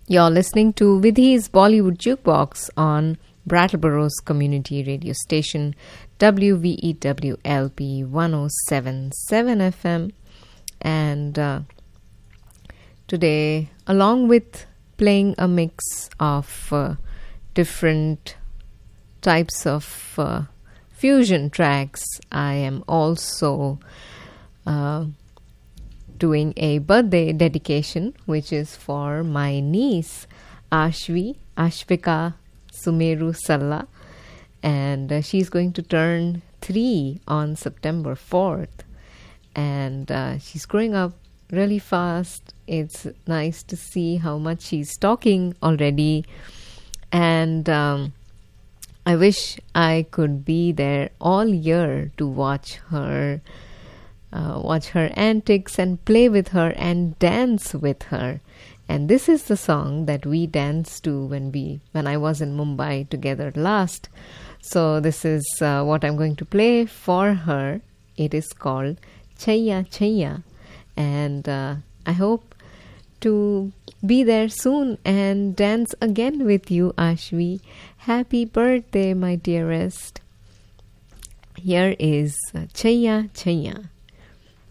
You're listening to Vidhi's Bollywood Jukebox on Brattleboro's community radio station WVEWLP 107.7 FM. And today, along with playing a mix of different types of fusion tracks, I am also doing a birthday dedication, which is for my niece Ashvika Sumeru Salla, and she's going to turn 3 on September 4th, and she's growing up really fast. It's nice to see how much she's talking already, and I wish I could be there all year to watch her antics and play with her and dance with her. And this is the song that we danced to when I was in Mumbai together last. So this is what I'm going to play for her. It is called Chaiya Chaiya, and I hope to be there soon and dance again with you, Ashvi. Happy birthday, my dearest. Here is Chaiya Chaiya.